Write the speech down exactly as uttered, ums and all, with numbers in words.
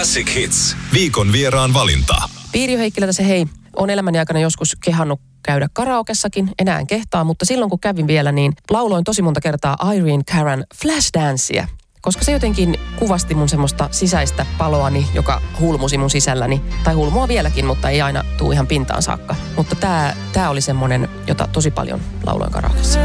Classic Hits. Viikon vieraan valinta. Piiri Heikkilä tässä hei. Olen elämäni aikana joskus kehannut käydä karaokessakin. Enää en kehtaa, mutta silloin kun kävin vielä, niin lauloin tosi monta kertaa Irene Caran Flashdancea. Koska se jotenkin kuvasti mun semmoista sisäistä paloani, joka hulmusi mun sisälläni. Tai hulmua vieläkin, mutta ei aina tuu ihan pintaan saakka. Mutta tää, tää oli semmonen, jota tosi paljon lauloin karaokessa.